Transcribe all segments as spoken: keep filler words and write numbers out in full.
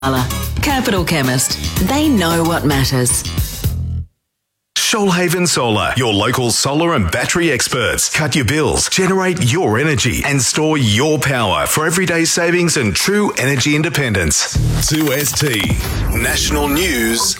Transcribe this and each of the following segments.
Capital Chemist. They know what matters. Shoalhaven Solar, your local solar and battery experts. Cut your bills, generate your energy, and store your power for everyday savings and true energy independence. two S T National News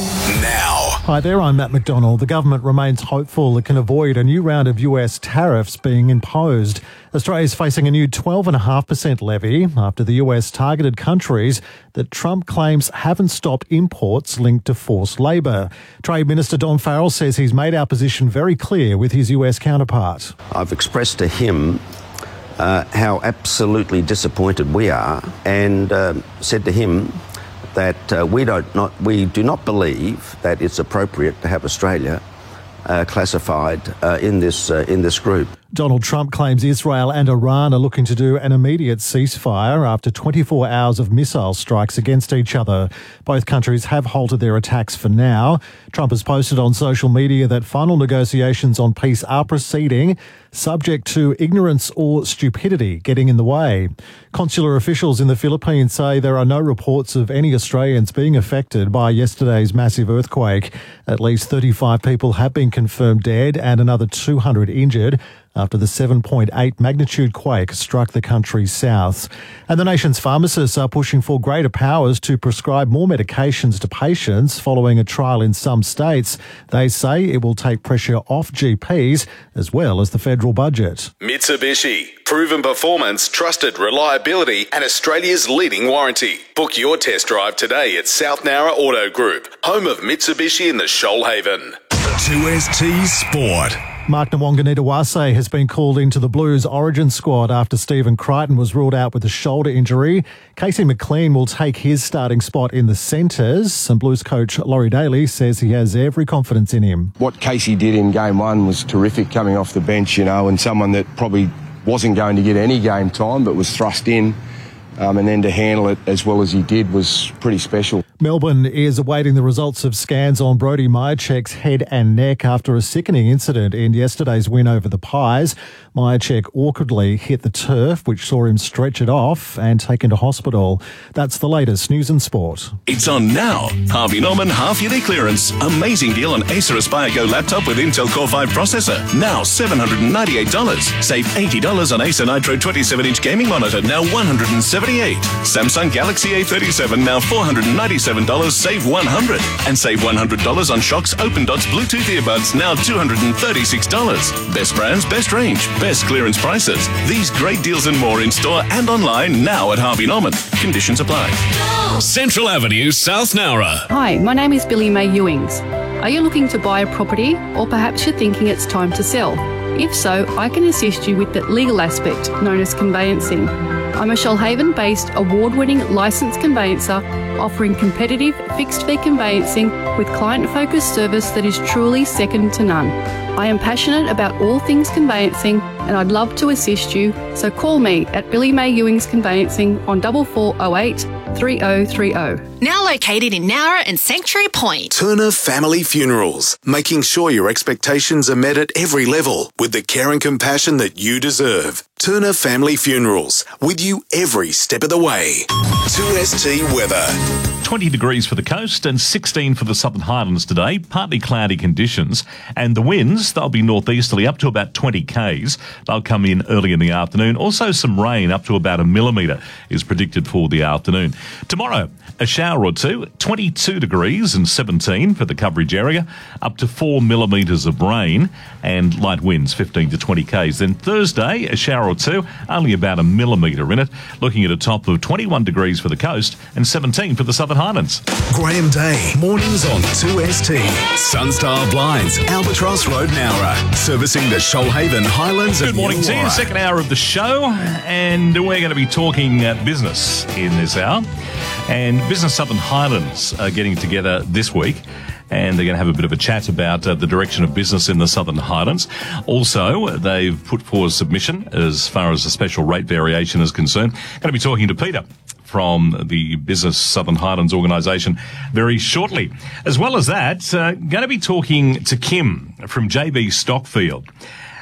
now. Hi there, I'm Matt McDonald. The government remains hopeful it can avoid a new round of U S tariffs being imposed. Australia is facing a new twelve point five percent levy after the U S targeted countries that Trump claims haven't stopped imports linked to forced labour. Trade Minister Don Farrell says he's made our position very clear with his U S counterpart. I've expressed to him uh, how absolutely disappointed we are and uh, said to him that uh, we don't not we do not believe that it's appropriate to have Australia uh, classified uh, in this uh, in this group. Donald Trump claims Israel and Iran are looking to do an immediate ceasefire after twenty-four hours of missile strikes against each other. Both countries have halted their attacks for now. Trump has posted on social media that final negotiations on peace are proceeding, subject to ignorance or stupidity getting in the way. Consular officials in the Philippines say there are no reports of any Australians being affected by yesterday's massive earthquake. At least thirty-five people have been confirmed dead and another two hundred injured after the seven point eight magnitude quake struck the country's south. And the nation's pharmacists are pushing for greater powers to prescribe more medications to patients following a trial in some states. They say it will take pressure off G Ps as well as the federal budget. Mitsubishi. Proven performance, trusted reliability, and Australia's leading warranty. Book your test drive today at South Nowra Auto Group, home of Mitsubishi in the Shoalhaven. two S T Sport. Mark Nawonga-Nitawase has been called into the Blues origin squad after Stephen Crichton was ruled out with a shoulder injury. Casey McLean will take his starting spot in the centres, and Blues coach Laurie Daly says he has every confidence in him. What Casey did in game one was terrific, coming off the bench, you know, and someone that probably wasn't going to get any game time but was thrust in. Um, and then to handle it as well as he did was pretty special. Melbourne is awaiting the results of scans on Brodie Mihocek's head and neck after a sickening incident in yesterday's win over the Pies. Mihocek awkwardly hit the turf, which saw him stretch it off and taken to hospital. That's the latest news and sport. It's on now. Harvey Norman half-yearly clearance. Amazing deal on Acer Aspire Go laptop with Intel Core five processor. Now seven hundred ninety-eight dollars. Save eighty dollars on Acer Nitro twenty-seven inch gaming monitor, now one hundred seventy-eight dollars. Samsung Galaxy A thirty-seven, now four hundred ninety-seven dollars. Save one hundred dollars. And save one hundred dollars on Shock's Open Dots Bluetooth earbuds, now two hundred thirty-six dollars. Best brands, best range, best clearance prices. These great deals and more in store and online now at Harvey Norman. Conditions apply. Central Avenue, South Nowra. Hi, my name is Billy May Ewings. Are you looking to buy a property, or perhaps you're thinking it's time to sell? If so, I can assist you with that legal aspect known as conveyancing. I'm a Shoalhaven-based award-winning licensed conveyancer offering competitive fixed-fee conveyancing with client-focused service that is truly second to none. I am passionate about all things conveyancing and I'd love to assist you, so call me at Billy May Ewings Conveyancing on four four oh eight, three oh three oh. Now located in Nowra and Sanctuary Point. Turner Family Funerals, making sure your expectations are met at every level with the care and compassion that you deserve. Turner Family Funerals, with you every step of the way. two S T weather. twenty degrees for the coast and sixteen for the Southern Highlands today. Partly cloudy conditions, and the winds, they'll be northeasterly up to about twenty k's. They'll come in early in the afternoon. Also some rain up to about a millimetre is predicted for the afternoon. Tomorrow, a shower or two, twenty-two degrees and seventeen for the coverage area, up to four millimetres of rain and light winds, fifteen to twenty k's. Then Thursday, a shower or two, only about a millimetre in it, looking at a top of twenty-one degrees for the coast and seventeen for the Southern Highlands. Graham Day, mornings on two S T. Sunstar Blinds, Albatross Road, Nowra, servicing the Shoalhaven, Highlands and Good morning to you, second hour of the show, and we're going to be talking uh, business in this hour. And Business Southern Highlands are getting together this week, and they're going to have a bit of a chat about uh, the direction of business in the Southern Highlands. Also, they've put forward a submission as far as the special rate variation is concerned. Going to be talking to Peter from the Business Southern Highlands organisation very shortly. As well as that, uh, going to be talking to Kim from J B Stockfield.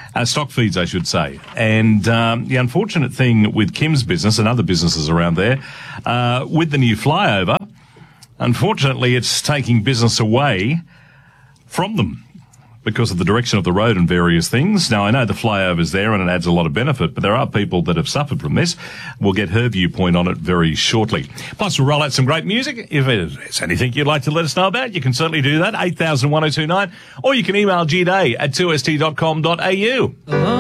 Uh, stock feeds, I should say. And um, the unfortunate thing with Kim's business and other businesses around there, uh, with the new flyover, unfortunately it's taking business away from them because of the direction of the road and various things. Now, I know the flyover's there and it adds a lot of benefit, but there are people that have suffered from this. We'll get her viewpoint on it very shortly. Plus, we'll roll out some great music. If there's anything you'd like to let us know about, you can certainly do that, eight thousand one oh two nine, or you can email gday at two s t dot com dot a u.